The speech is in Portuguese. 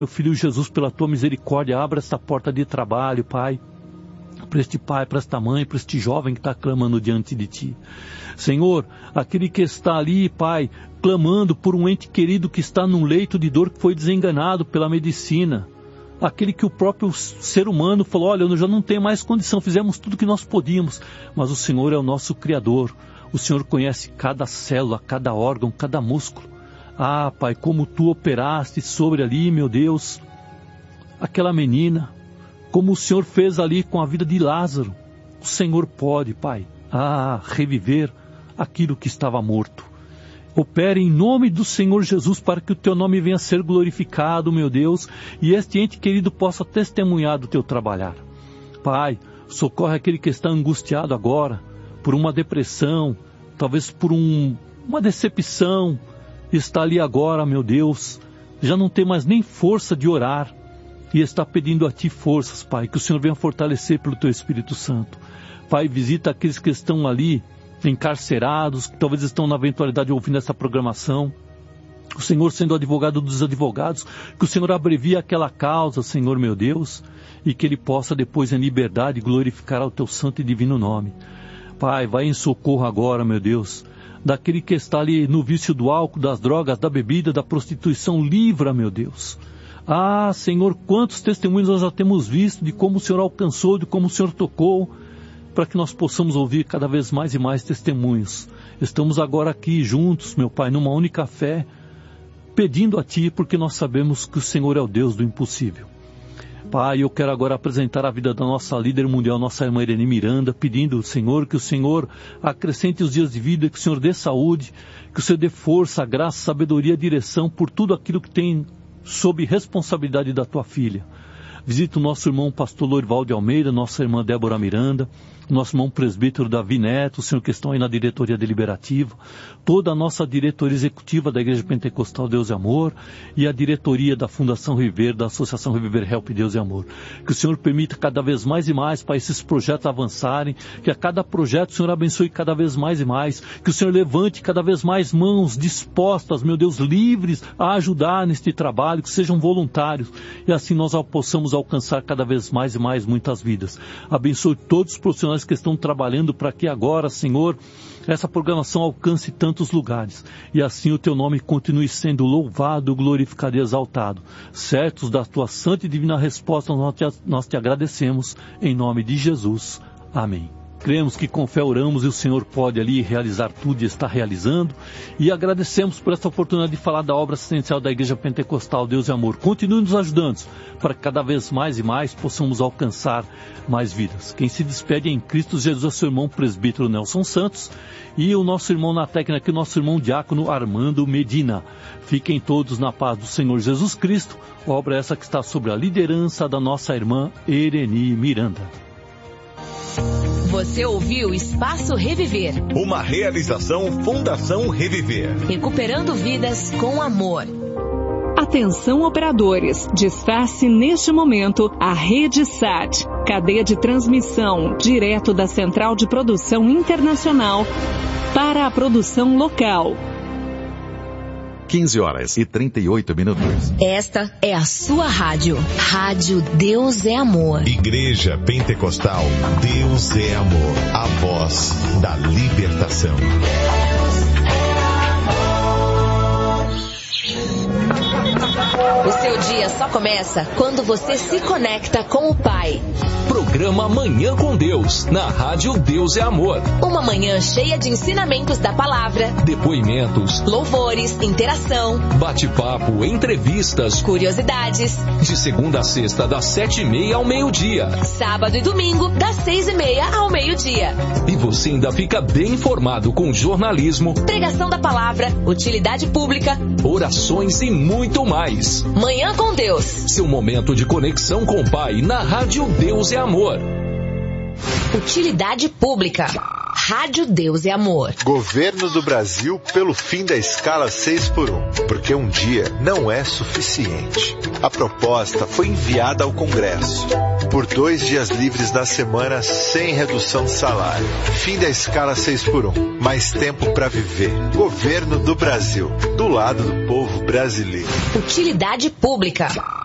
Meu Filho Jesus, pela Tua misericórdia, abra esta porta de trabalho, Pai, para este pai, para esta mãe, para este jovem que está clamando diante de Ti. Senhor, aquele que está ali, Pai, clamando por um ente querido que está num leito de dor, que foi desenganado pela medicina. Aquele que o próprio ser humano falou, olha, eu já não tenho mais condição, fizemos tudo o que nós podíamos, mas o Senhor é o nosso Criador. O Senhor conhece cada célula, cada órgão, cada músculo. Ah, Pai, como Tu operaste sobre ali, meu Deus, aquela menina, como o Senhor fez ali com a vida de Lázaro. O Senhor pode, Pai, reviver aquilo que estava morto. Opere em nome do Senhor Jesus para que o Teu nome venha a ser glorificado, meu Deus, e este ente querido possa testemunhar do Teu trabalhar. Pai, socorre aquele que está angustiado agora, por uma depressão, talvez por uma decepção, está ali agora, meu Deus, já não tem mais nem força de orar, e está pedindo a Ti forças, Pai, que o Senhor venha fortalecer pelo Teu Espírito Santo. Pai, visita aqueles que estão ali, encarcerados, que talvez estão na eventualidade ouvindo essa programação. O Senhor sendo advogado dos advogados, que o Senhor abrevie aquela causa, Senhor meu Deus, e que Ele possa depois em liberdade glorificar ao Teu santo e divino nome. Pai, vai em socorro agora, meu Deus, daquele que está ali no vício do álcool, das drogas, da bebida, da prostituição, livra, meu Deus. Ah, Senhor, quantos testemunhos nós já temos visto de como o Senhor alcançou, de como o Senhor tocou, para que nós possamos ouvir cada vez mais e mais testemunhos. Estamos agora aqui juntos, meu Pai, numa única fé, pedindo a Ti, porque nós sabemos que o Senhor é o Deus do impossível. Pai, eu quero agora apresentar a vida da nossa líder mundial, nossa irmã Irene Miranda, pedindo, Senhor, que o Senhor acrescente os dias de vida, que o Senhor dê saúde, que o Senhor dê força, graça, sabedoria, direção por tudo aquilo que tem sob responsabilidade da Tua filha. Visita o nosso irmão pastor Lorival de Almeida, nossa irmã Débora Miranda, nosso irmão presbítero Davi Neto, o senhor que estão aí na diretoria deliberativa, toda a nossa diretoria executiva da Igreja Pentecostal Deus e Amor e a diretoria da Fundação Reviver, da Associação Reviver Help Deus e Amor. Que o Senhor permita cada vez mais e mais para esses projetos avançarem, que a cada projeto o Senhor abençoe cada vez mais e mais, que o Senhor levante cada vez mais mãos dispostas, meu Deus, livres a ajudar neste trabalho, que sejam voluntários e assim nós possamos alcançar cada vez mais e mais muitas vidas. Abençoe todos os profissionais que estão trabalhando para que agora, Senhor, essa programação alcance tantos lugares e assim o Teu nome continue sendo louvado, glorificado e exaltado. Certos da Tua santa e divina resposta, nós te agradecemos em nome de Jesus. Amém. Cremos que com fé oramos e o Senhor pode ali realizar tudo e está realizando. E agradecemos por esta oportunidade de falar da obra assistencial da Igreja Pentecostal Deus e Amor. Continue nos ajudando para que cada vez mais e mais possamos alcançar mais vidas. Quem se despede em Cristo Jesus é seu irmão presbítero Nelson Santos e o nosso irmão na técnica, o nosso irmão diácono Armando Medina. Fiquem todos na paz do Senhor Jesus Cristo. Obra essa que está sobre a liderança da nossa irmã Irene Miranda. Você ouviu Espaço Reviver. Uma realização Fundação Reviver. Recuperando vidas com amor. Atenção operadores, desface neste momento a Rede SAT, cadeia de transmissão direto da Central de Produção Internacional para a produção local. 15h38. Esta é a sua rádio. Rádio Deus é Amor. Igreja Pentecostal Deus é Amor. A voz da libertação. O seu dia só começa quando você se conecta com o Pai. Programa Manhã com Deus, na Rádio Deus é Amor. Uma manhã cheia de ensinamentos da palavra, depoimentos, louvores, interação, bate-papo, entrevistas, curiosidades. De segunda a sexta, das 7h30 ao meio-dia. Sábado e domingo, das 6h30 ao meio-dia. E você ainda fica bem informado com jornalismo, pregação da palavra, utilidade pública, orações e muito mais. Manhã com Deus. Seu momento de conexão com o Pai na Rádio Deus é Amor. Utilidade pública. Rádio Deus é Amor. Governo do Brasil pelo fim da escala 6x1, porque um dia não é suficiente. A proposta foi enviada ao Congresso. Por 2 dias livres na semana sem redução de salário. Fim da escala 6x1. Mais tempo para viver. Governo do Brasil. Do lado do povo brasileiro. Utilidade pública.